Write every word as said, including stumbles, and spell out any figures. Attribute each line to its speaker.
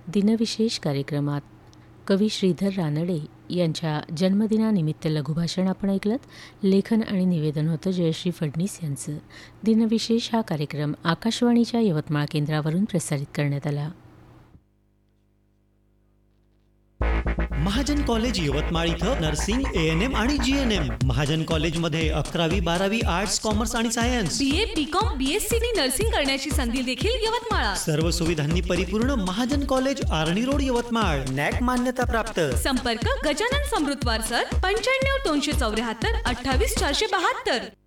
Speaker 1: दिनविशेष कार्यक्रमात कवी श्रीधर रानडे यांच्या जन्मदिनानिमित्त लघुभाषण आपण ऐकलत. लेखन आणि निवेदन होतं जयश्री फडणीस यांचं. दिनविशेष हा कार्यक्रम आकाशवाणीच्या यवतमाळ केंद्रावरून प्रसारित करण्यात आला.
Speaker 2: महाजन कॉलेज यवतमाळ इथं नर्सिंग, ए एन एम आणि जी एन एम. महाजन कॉलेजमध्ये अकरावी बारावी आर्ट्स, कॉमर्स आणि सायन्स,
Speaker 3: बी ए, बी कॉम, बी एस सी नी नर्सिंग करण्याची संधी देखील यवतमाळात.
Speaker 2: सर्व सुविधांनी परिपूर्ण महाजन कॉलेज, आर्णी रोड, यवतमाळ. नॅक मान्यता प्राप्त.
Speaker 3: संपर्क गजानन समृद्धवार सर, पंच्याण्णव दोनशे चौऱ्याहत्तर अठ्ठावीस चारशे बहात्तर.